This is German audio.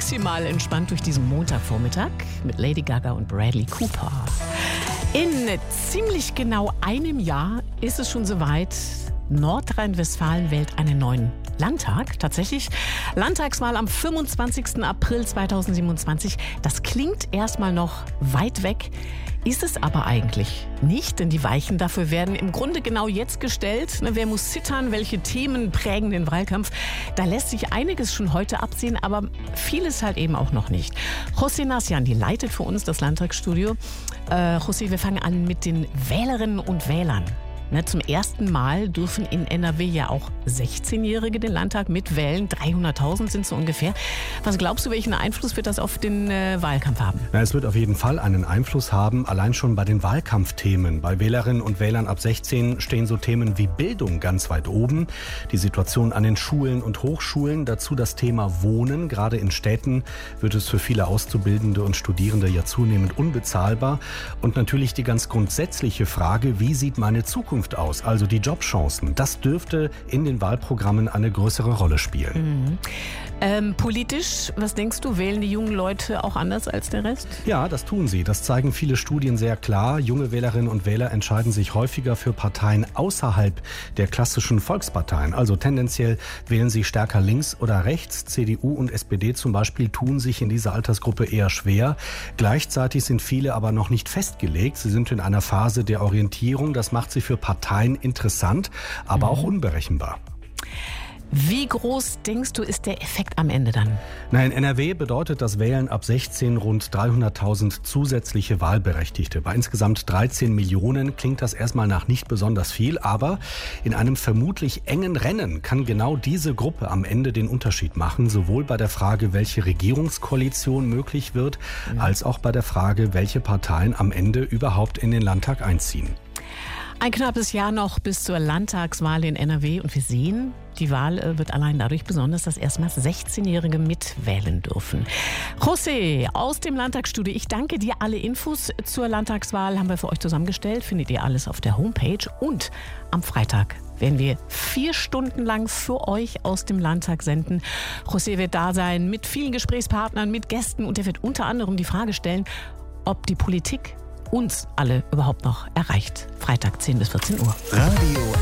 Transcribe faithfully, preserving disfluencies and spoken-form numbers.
maximal entspannt durch diesen Montagvormittag mit Lady Gaga und Bradley Cooper. In ziemlich genau einem Jahr ist es schon soweit. Nordrhein-Westfalen wählt einen neuen Landtag. Tatsächlich Landtagswahl am fünfundzwanzigsten April zweitausendsiebenundzwanzig. Das klingt erstmal noch weit weg. Ist es aber eigentlich nicht, denn die Weichen dafür werden im Grunde genau jetzt gestellt. Wer muss zittern, welche Themen prägen den Wahlkampf? Da lässt sich einiges schon heute absehen, aber vieles halt eben auch noch nicht. José Nassian, die leitet für uns das Landtagsstudio. Äh, José, wir fangen an mit den Wählerinnen und Wählern. Ne, zum ersten Mal dürfen in N R W ja auch sechzehnjährige den Landtag mitwählen. dreihunderttausend sind so ungefähr. Was glaubst du, welchen Einfluss wird das auf den äh, Wahlkampf haben? Na, es wird auf jeden Fall einen Einfluss haben, allein schon bei den Wahlkampfthemen. Bei Wählerinnen und Wählern ab sechzehn stehen so Themen wie Bildung ganz weit oben. Die Situation an den Schulen und Hochschulen, dazu das Thema Wohnen. Gerade in Städten wird es für viele Auszubildende und Studierende ja zunehmend unbezahlbar. Und natürlich die ganz grundsätzliche Frage, wie sieht meine Zukunft aus, also die Jobchancen. Das dürfte in den Wahlprogrammen eine größere Rolle spielen. Mhm. Ähm, politisch, was denkst du, wählen die jungen Leute auch anders als der Rest? Ja, das tun sie. Das zeigen viele Studien sehr klar. Junge Wählerinnen und Wähler entscheiden sich häufiger für Parteien außerhalb der klassischen Volksparteien. Also tendenziell wählen sie stärker links oder rechts. C D U und S P D zum Beispiel tun sich in dieser Altersgruppe eher schwer. Gleichzeitig sind viele aber noch nicht festgelegt. Sie sind in einer Phase der Orientierung. Das macht sie für Parteien interessant, aber mhm. auch unberechenbar. Wie groß, denkst du, ist der Effekt am Ende dann? Na, in N R W bedeutet das Wählen ab sechzehn rund dreihunderttausend zusätzliche Wahlberechtigte. Bei insgesamt dreizehn Millionen klingt das erstmal nach nicht besonders viel, aber in einem vermutlich engen Rennen kann genau diese Gruppe am Ende den Unterschied machen, sowohl bei der Frage, welche Regierungskoalition möglich wird, mhm. als auch bei der Frage, welche Parteien am Ende überhaupt in den Landtag einziehen. Ein knappes Jahr noch bis zur Landtagswahl in N R W und wir sehen, die Wahl wird allein dadurch besonders, dass erstmals sechzehnjährige mitwählen dürfen. José aus dem Landtagsstudio, ich danke dir. Alle Infos zur Landtagswahl haben wir für euch zusammengestellt. Findet ihr alles auf der Homepage. Und am Freitag werden wir vier Stunden lang für euch aus dem Landtag senden. José wird da sein mit vielen Gesprächspartnern, mit Gästen und er wird unter anderem die Frage stellen, ob die Politik uns alle überhaupt noch erreicht. Freitag zehn bis vierzehn Uhr. Radio